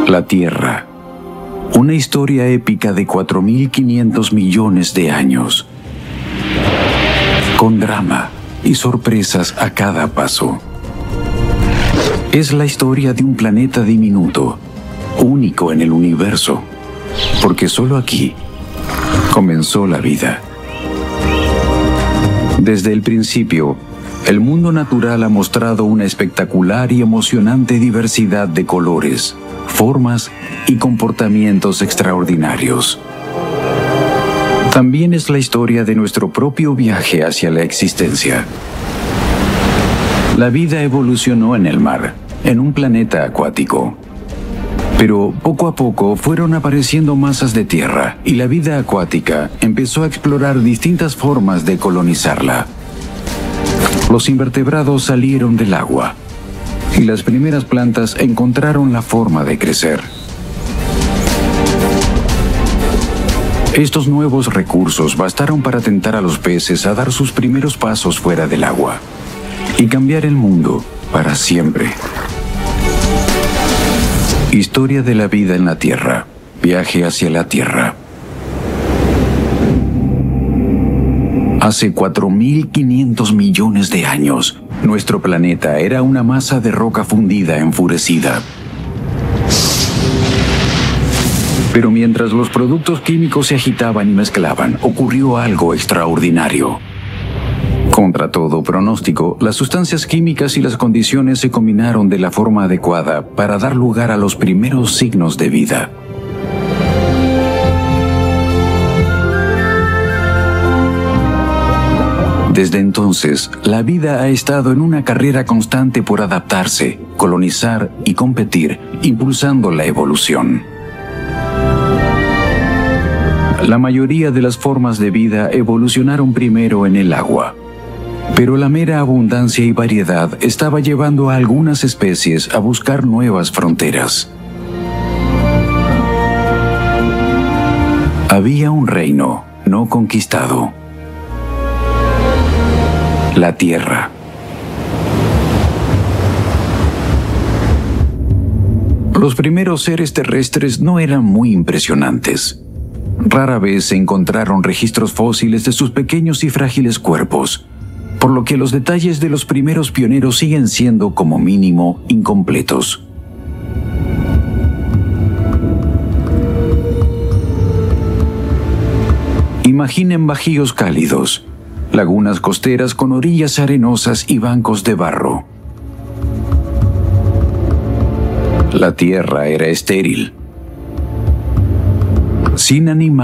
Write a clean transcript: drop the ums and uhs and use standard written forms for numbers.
La Tierra. Una historia épica de 4.500 millones de años. Con drama y sorpresas a cada paso. Es la historia de un planeta diminuto, único en el universo, porque solo aquí comenzó la vida. Desde el principio, el mundo natural ha mostrado una espectacular y emocionante diversidad de colores, formas y comportamientos extraordinarios. También es la historia de nuestro propio viaje hacia la existencia. La vida evolucionó en el mar, en un planeta acuático. Pero poco a poco fueron apareciendo masas de tierra y la vida acuática empezó a explorar distintas formas de colonizarla. Los invertebrados salieron del agua y las primeras plantas encontraron la forma de crecer. Estos nuevos recursos bastaron para tentar a los peces a dar sus primeros pasos fuera del agua y cambiar el mundo para siempre. Historia de la vida en la Tierra. Viaje hacia la Tierra. Hace 4.500 millones de años, nuestro planeta era una masa de roca fundida enfurecida. Pero mientras los productos químicos se agitaban y mezclaban, ocurrió algo extraordinario. Contra todo pronóstico, las sustancias químicas y las condiciones se combinaron de la forma adecuada para dar lugar a los primeros signos de vida. Desde entonces, la vida ha estado en una carrera constante por adaptarse, colonizar y competir, impulsando la evolución. La mayoría de las formas de vida evolucionaron primero en el agua, pero la mera abundancia y variedad estaba llevando a algunas especies a buscar nuevas fronteras. Había un reino no conquistado. La Tierra. Los primeros seres terrestres no eran muy impresionantes. Rara vez se encontraron registros fósiles de sus pequeños y frágiles cuerpos, por lo que los detalles de los primeros pioneros siguen siendo, como mínimo, incompletos. Imaginen bajíos cálidos, lagunas costeras con orillas arenosas y bancos de barro. La tierra era estéril, sin animales.